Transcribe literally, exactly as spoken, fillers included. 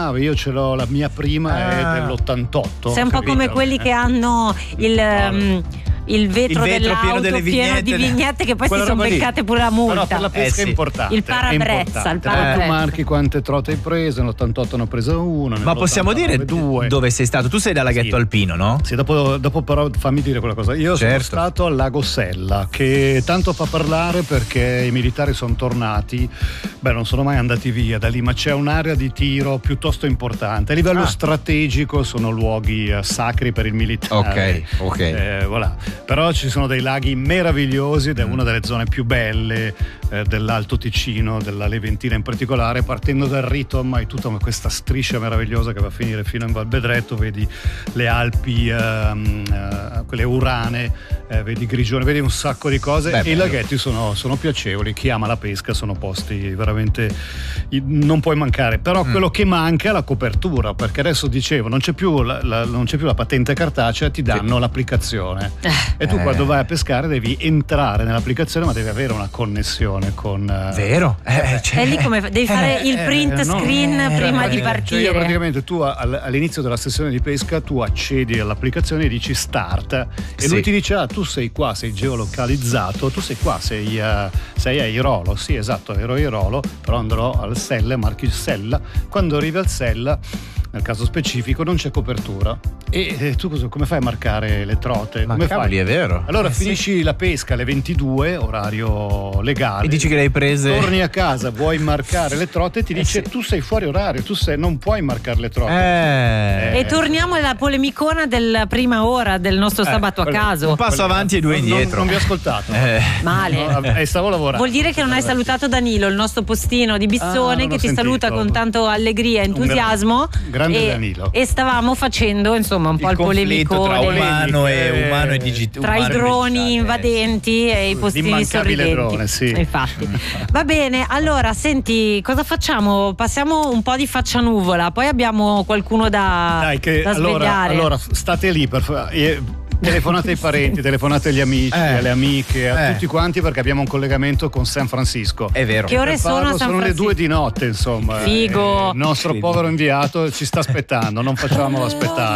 nave, io ce l'ho, la mia prima ah. è dell'ottantotto. Sei un po' come quelli che hanno il... Um, il vetro, il vetro dell'auto pieno delle vignette, pieno di vignette che poi Quella si sono beccate pure la multa. Però per la pesca eh sì. è importante. Il parabrezza, il parabrezza. Tu marchi quante trote hai preso, nell'ottantotto ne ho presa una. Ma possiamo dire due. Dove sei stato? Tu sei da Laghetto sì. Alpino, no? Sì, dopo, dopo però fammi dire quella cosa. Io certo. sono stato al Lago Sella, che tanto fa parlare perché i militari sono tornati. Beh, non sono mai andati via da lì, ma c'è un'area di tiro piuttosto importante. A livello ah. strategico sono luoghi uh, sacri per il militare. Ok, ok. Eh, voilà. Però ci sono dei laghi meravigliosi ed è una delle zone più belle eh, dell'Alto Ticino, della Leventina in particolare. Partendo dal Ritom hai tutta questa striscia meravigliosa che va a finire fino in Val Bedretto, vedi le Alpi, ehm, eh, quelle urane, eh, vedi Grigione, vedi un sacco di cose. Beh, e bello. I laghetti sono, sono piacevoli, chi ama la pesca sono posti veramente, non puoi mancare. Però mm. quello che manca è la copertura, perché adesso dicevo non c'è più la, la, non c'è più la patente cartacea, ti danno sì. l'applicazione e tu eh. quando vai a pescare devi entrare nell'applicazione, ma devi avere una connessione con vero eh, cioè, e lì come devi fare eh, il print screen eh, prima eh, di partire. Cioè io praticamente tu all'inizio della sessione di pesca tu accedi all'applicazione e dici start e sì. lui ti dice ah tu sei qua, sei geolocalizzato, tu sei qua, sei, uh, sei a Irolo. Sì, esatto, ero a Irolo, però andrò al Sella, marchi Sella. Quando arrivi al Sella, nel caso specifico, non c'è copertura. E eh, tu cosa, come fai a marcare le trote? Ma come cavoli, fai? È vero. Allora eh, finisci sì. la pesca alle ventidue, orario legale. E dici che le hai prese. Torni a casa, vuoi marcare le trote e ti dice eh sì. tu sei fuori orario, tu sei, non puoi marcare le trote. Eh. Eh. E torniamo alla polemicona della prima ora del nostro eh, sabato quello, a caso. Un passo quello, avanti e due non, indietro. Non, non vi ho ascoltato. Eh. Male. No, eh, stavo lavorando. Vuol dire che non hai salutato Danilo, il nostro postino di Bissone, ah, che ti sentito. saluta con tanto allegria e entusiasmo. Un grande e, Danilo. E stavamo facendo insomma un po' il, il polemicone tra umano e umano e digitale, tra i droni invadenti e i postini sorridenti. Drone, sì. Infatti. Va bene, allora senti, cosa facciamo? Passiamo un po' di faccia nuvola, poi abbiamo qualcuno da, Dai, che, da allora, svegliare. Allora state lì per favore. Telefonate ai parenti, telefonate agli amici, eh. alle amiche, a eh. tutti quanti, perché abbiamo un collegamento con San Francisco. È vero. Che ore sono a San Sono Francisco? le due di notte, insomma. Figo. Il nostro povero inviato ci sta aspettando, non facciamolo aspettare.